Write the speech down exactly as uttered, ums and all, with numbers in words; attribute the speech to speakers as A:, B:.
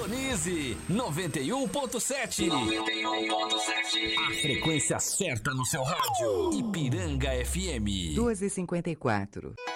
A: Sintonize noventa e um ponto sete. noventa e um ponto sete. A frequência certa no seu rádio. Ipiranga F M.
B: duas e cinquenta e quatro.